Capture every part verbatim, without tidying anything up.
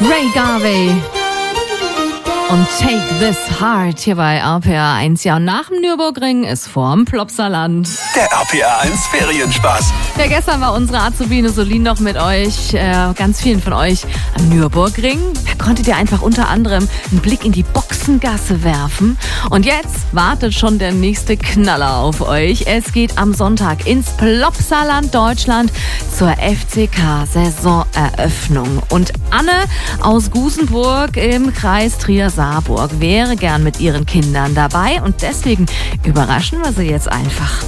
Ray Garvey und Take This Heart hier bei R P R eins. Ja, und nach dem Nürburgring ist vorm Plopsaland der R P R eins Ferienspaß. Ja, gestern war unsere Azubine Solin noch mit euch, äh, ganz vielen von euch, am Nürburgring. Da konntet ihr einfach unter anderem einen Blick in die Boxengasse werfen. Und jetzt wartet schon der nächste Knaller auf euch. Es geht am Sonntag ins Plopsaland Deutschland zur F C K-Saisoneröffnung. Und Anne aus Gusenburg im Kreis Trier-Saarburg wäre gern mit ihren Kindern dabei. Und deswegen überraschen wir sie jetzt einfach.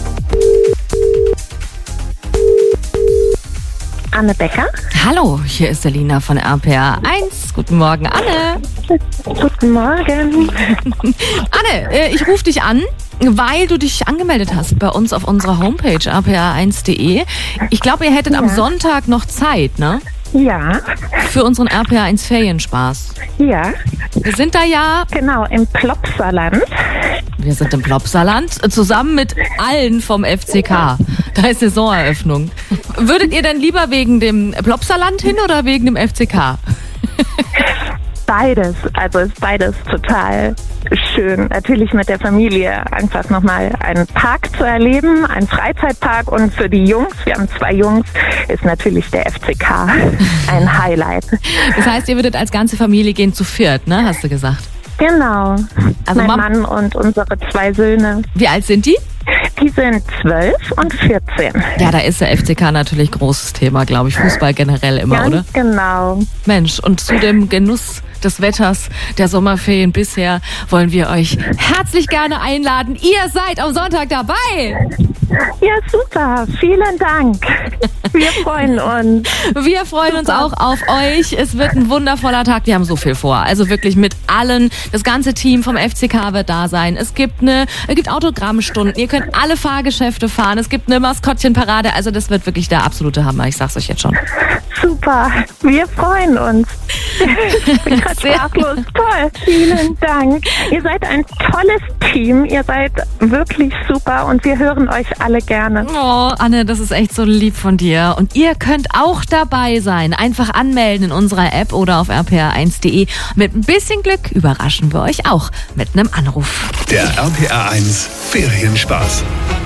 Anne Becker. Hallo, hier ist Selina von R P R eins. Guten Morgen, Anne. Guten Morgen. Anne, äh, ich rufe dich an, weil du dich angemeldet hast bei uns auf unserer Homepage r p r eins punkt d e. Ich glaube, ihr hättet ja am Sonntag noch Zeit, ne? Ja. Für unseren R P R eins Ferienspaß. Ja. Wir sind da ja... Genau, im Plopsaland. Wir sind im Plopsaland, zusammen mit allen vom F C K. Da ist Saisoneröffnung. Würdet ihr denn lieber wegen dem Plopsaland hin oder wegen dem F C K? Beides, also ist beides total schön. Natürlich mit der Familie einfach nochmal einen Park zu erleben, einen Freizeitpark, und für die Jungs, wir haben zwei Jungs, ist natürlich der F C K ein Highlight. Das heißt, ihr würdet als ganze Familie gehen zu viert, ne? Hast du gesagt? Genau. Also mein Mam- Mann und unsere zwei Söhne. Wie alt sind die? Die sind zwölf und vierzehn. Ja, da ist der F C K natürlich großes Thema, glaube ich. Fußball generell immer, Ganz oder? genau. Mensch, und zu dem Genuss des Wetters der Sommerferien bisher wollen wir euch herzlich gerne einladen. Ihr seid am Sonntag dabei. Ja, super. Vielen Dank. Wir freuen uns. Wir freuen uns auch auf euch. Es wird ein wundervoller Tag. Wir haben so viel vor. Also wirklich mit allen. Das ganze Team vom F C K wird da sein. Es gibt eine, es gibt Autogrammstunden. Ihr könnt alle Fahrgeschäfte fahren. Es gibt eine Maskottchenparade. Also das wird wirklich der absolute Hammer. Ich sag's euch jetzt schon. Super. Wir freuen uns. Ich bin gerade sprachlos. Toll. Vielen Dank. Ihr seid ein tolles Team. Ihr seid wirklich super und wir hören euch alle gerne. Oh, Anne, das ist echt so lieb von dir. Und ihr könnt auch dabei sein. Einfach anmelden in unserer App oder auf r p r eins punkt d e. Mit ein bisschen Glück überraschen wir euch auch mit einem Anruf. Der R P R eins Ferienspaß.